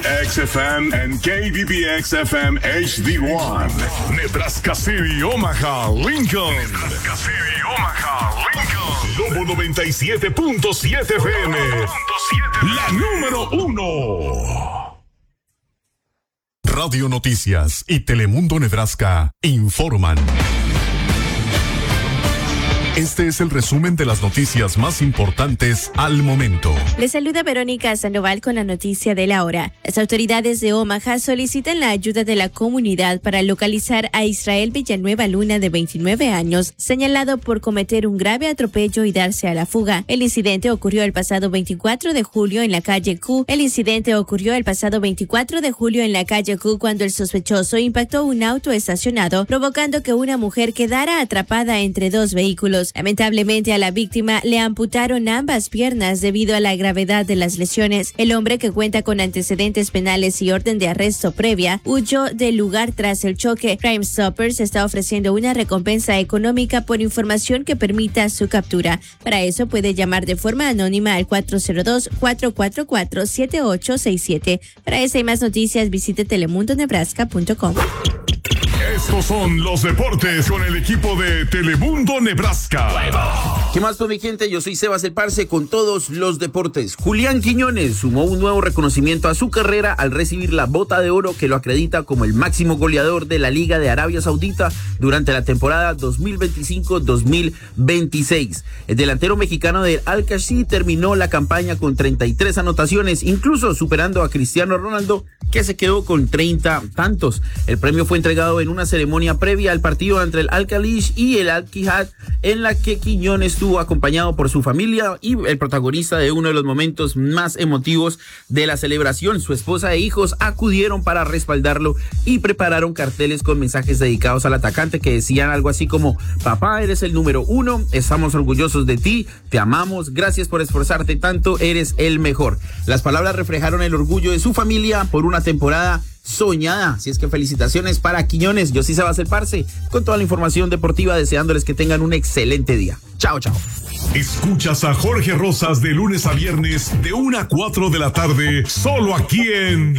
KBBX-FM and KBBX-FM HD1. Nebraska City, Omaha, Lincoln. Nebraska City, Omaha, Lincoln. Lobo 97.7 FM. La número 1. Radio Noticias y Telemundo Nebraska informan. Este es el resumen de las noticias más importantes al momento. Les saluda Verónica Sandoval con la noticia de la hora. Las autoridades de Omaha solicitan la ayuda de la comunidad para localizar a Israel Villanueva Luna, de 29 años, señalado por cometer un grave atropello y darse a la fuga. El incidente ocurrió el pasado 24 de julio en la calle Q. Cuando el sospechoso impactó un auto estacionado, provocando que una mujer quedara atrapada entre dos vehículos. Lamentablemente, a la víctima le amputaron ambas piernas debido a la gravedad de las lesiones. El hombre, que cuenta con antecedentes penales y orden de arresto previa, huyó del lugar tras el choque. Crime Stoppers está ofreciendo una recompensa económica por información que permita su captura. Para eso puede llamar de forma anónima al 402-444-7867. Para esta y más noticias, visite telemundonebraska.com. Estos son los deportes con el equipo de Telemundo Nebraska. ¿Qué más, mi gente? Yo soy Sebas el Parce con todos los deportes. Julián Quiñones sumó un nuevo reconocimiento a su carrera al recibir la Bota de Oro, que lo acredita como el máximo goleador de la Liga de Arabia Saudita durante la temporada 2025-2026. El delantero mexicano del Al-Qassi terminó la campaña con 33 anotaciones, incluso superando a Cristiano Ronaldo, que se quedó con 30 tantos. El premio fue entregado en una ceremonia previa al partido entre el Al-Khalish y el Al-Ittihad, en la que Quiñones estuvo acompañado por su familia y el protagonista de uno de los momentos más emotivos de la celebración. Su esposa e hijos acudieron para respaldarlo y prepararon carteles con mensajes dedicados al atacante que decían algo así como: papá, eres el número 1, estamos orgullosos de ti, te amamos, gracias por esforzarte tanto, eres el mejor. Las palabras reflejaron el orgullo de su familia por una temporada soñada. Así es que felicitaciones para Quiñones. Yo sí Sebas el Parce con toda la información deportiva, deseándoles que tengan un excelente día. Chao, chao. Escuchas a Jorge Rosas de lunes a viernes de 1 a 4 de la tarde, solo aquí en